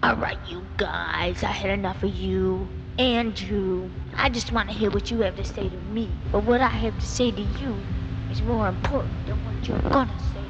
Alright, you guys, I had enough of you and you. I just want to hear what you have to say to me. But what I have to say to you is more important than what you're gonna say.